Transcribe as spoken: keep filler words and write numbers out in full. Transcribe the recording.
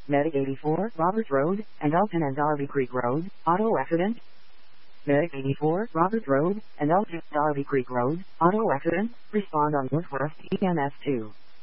Medic eighty-four, Roberts Road, and Elton and Darby Creek Road, auto accident. Medic eighty-four, Roberts Road, and Elton and Darby Creek Road, auto accident, respond on Northwest E M S two.